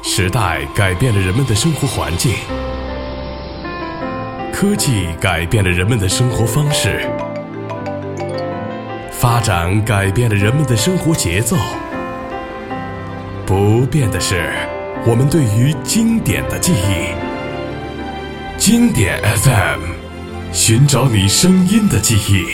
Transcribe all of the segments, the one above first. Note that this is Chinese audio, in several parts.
时代改变了人们的生活环境，科技改变了人们的生活方式，发展改变了人们的生活节奏。不变的是我们对于经典的记忆。经典 FM， 寻找你声音的记忆。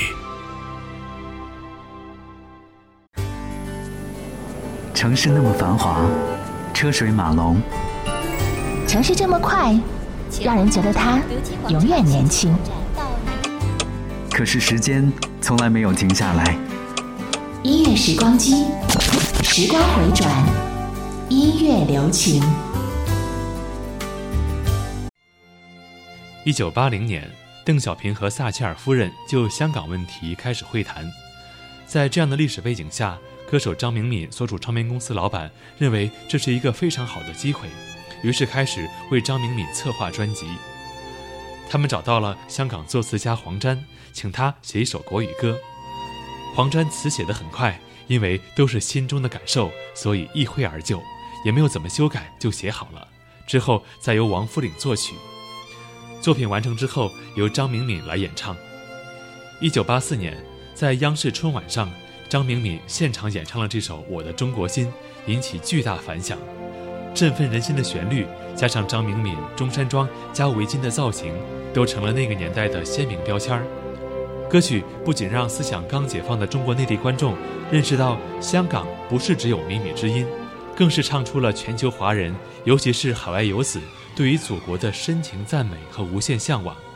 城市那么繁华，车水马龙； 城市这么快，让人觉得它永远年轻。 可是时间从来没有停下来。 音乐时光机，时光回转，音乐留情。 1980年，邓小平和撒切尔夫人就香港问题开始会谈。在这样的历史背景下，歌手张明敏所属唱片公司老板认为这是一个非常好的机会，于是开始为张明敏策划专辑。他们找到了香港作词家黄沾，请他写一首国语歌。黄沾词写得很快，因为都是心中的感受，所以一挥而就，也没有怎么修改就写好了。之后再由王福岭作曲。作品完成之后，由张明敏来演唱。1984年，在央视春晚上，张明敏现场演唱了这首《我的中国心》，引起巨大反响。振奋人心的旋律，加上张明敏中山装加围巾的造型，都成了那个年代的鲜明标签。歌曲不仅让思想刚解放的中国内地观众认识到香港不是只有靡靡之音，更是唱出了全球华人，尤其是海外游子对于祖国的深情赞美和无限向往。